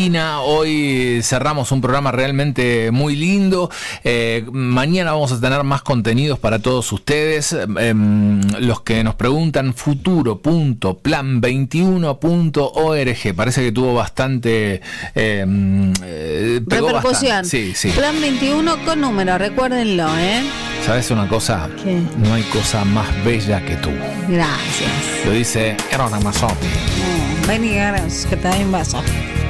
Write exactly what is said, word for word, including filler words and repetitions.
Argentina. Hoy cerramos un programa realmente muy lindo. Eh, mañana vamos a tener más contenidos para todos ustedes. Eh, los que nos preguntan, futuro punto plan veintiuno punto org. Parece que tuvo bastante eh, eh, pegó repercusión. Bastante. Sí, sí. Plan veintiuno con número, recuérdenlo, ¿eh? ¿Sabes una cosa? ¿Qué? No hay cosa más bella que tú. Gracias. Lo dice Erona Mazzotti. Mm, ven y ganas, que te doy un beso.